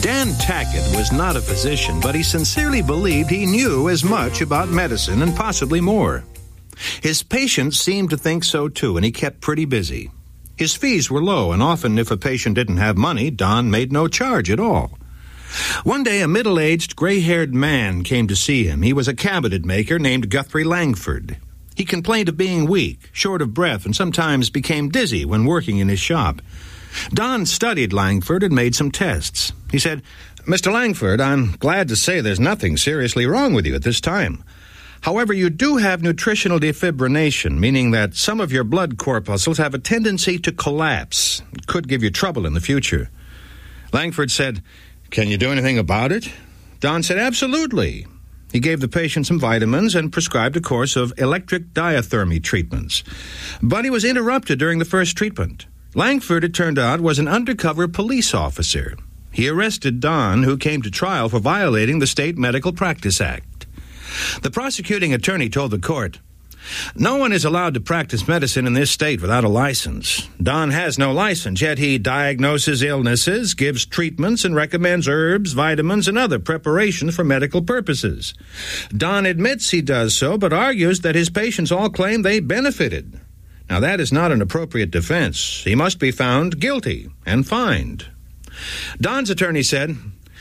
Dan Tackett was not a physician, but he sincerely believed he knew as much about medicine and possibly more. His patients seemed to think so too, and he kept pretty busy. His fees were low, and often if a patient didn't have money, Don made no charge at all. One day, a middle-aged, gray-haired man came to see him. He was a cabinet maker named Guthrie Langford. He complained of being weak, short of breath, and sometimes became dizzy when working in his shop. Don studied Langford and made some tests. He said, "Mr. Langford, I'm glad to say there's nothing seriously wrong with you at this time. However, you do have nutritional defibrillation, meaning that some of your blood corpuscles have a tendency to collapse. It could give you trouble in the future." Langford said, "Can you do anything about it?" Don said, "Absolutely." He gave the patient some vitamins and prescribed a course of electric diathermy treatments. But he was interrupted during the first treatment. Langford, it turned out, was an undercover police officer. He arrested Don, who came to trial for violating the State Medical Practice Act. The prosecuting attorney told the court, "No one is allowed to practice medicine in this state without a license. Don has no license, yet he diagnoses illnesses, gives treatments, and recommends herbs, vitamins, and other preparations for medical purposes. Don admits he does so, but argues that his patients all claim they benefited. Now, that is not an appropriate defense. He must be found guilty and fined." Don's attorney said,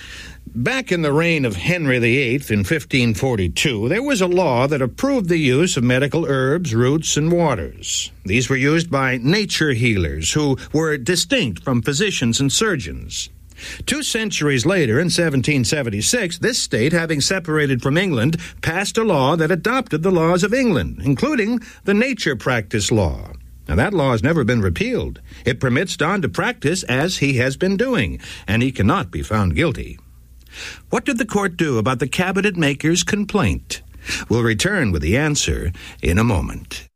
"Back in the reign of Henry VIII in 1542, there was a law that approved the use of medical herbs, roots, and waters. These were used by nature healers who were distinct from physicians and surgeons. 2 centuries later, in 1776, this state, having separated from England, passed a law that adopted the laws of England, including the nature practice law. Now, that law has never been repealed. It permits Don to practice as he has been doing, and he cannot be found guilty." What did the court do about the cabinet maker's complaint? We'll return with the answer in a moment.